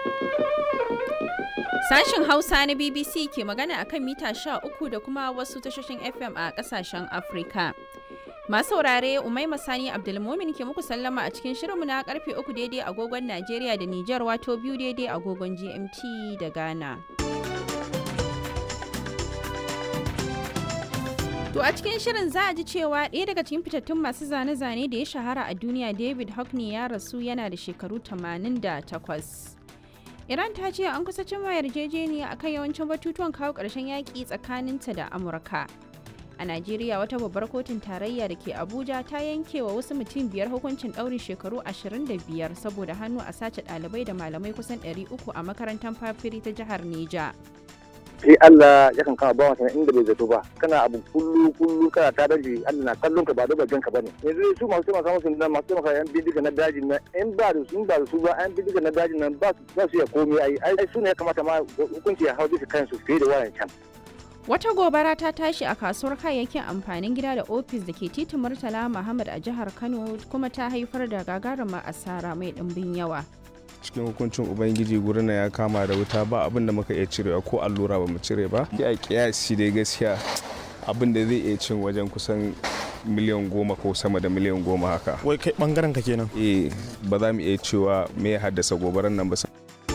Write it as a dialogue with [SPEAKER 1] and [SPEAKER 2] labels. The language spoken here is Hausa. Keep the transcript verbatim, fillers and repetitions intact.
[SPEAKER 1] Sashen Hausa na B B C ke magana akan mita sha uku da kuma wasu tashoshin F M a kasashen Afrika. Masu saurare Umaima Sani Abdulmumin ke muku sallama a cikin shirinmu na karfe uku daidai agogon Najeriya da Nijar wato biyu daidai agogon G M T da Ghana. To a cikin shirin za a ji cewa ɗaya daga cikin fitattun masu zane-zane da ya shahara a duniya David Hockney ya rasu yana da shekaru tamanin da takwas. Iran ta ce an kusa cimma yarjejeniya akan yawancin batutuwan kawo ƙarshen yaƙi tsakaninta da Amurka. A Najeriya wata babbar kotun tarayya da ke Abuja ta yanke wa wasu mutum biyar hukuncin ɗaurin shekaru ashirin da biyar saboda hannu a sace ɗalibai da malamai kusan ɗari uku a makarantar Fafiri ta jihar Neja.
[SPEAKER 2] Sai Allah ya kan kama bawan sana inda bai zato ba, kana abu kullu kullu kana ta daji Allah na kallon ka ba da bakin ka bane. Yanzu su masu taimaka musu nan masu taimaka yan bindiga na dajin nan in ba da su ba da su ba yan bindiga na dajin nan ba su ya komai ai ai su ne ya kamata ma hukunci ya hau bisa kansu fiye da wayan can.
[SPEAKER 1] Wata gobara ta tashi a kasuwar kayayyakin amfanin gida da ofis da ke titin Murtala Muhammad a jihar Kano kuma ta haifar da gagarumar asara mai ɗimbin yawa.
[SPEAKER 3] Cikin hukuncin ubangiji gurin ya kama da wuta ba abin da muka iya cirewa ko allura ba mu cire ba. Ya kiyasi dai gaskiya abin da zai iya cin wajen kusan miliyan goma ko sama da miliyan goma haka.
[SPEAKER 4] Wai kai bangaren ka kenan?
[SPEAKER 3] Eh ba za mu iya cewa me ya haddasa gobarar nan ba.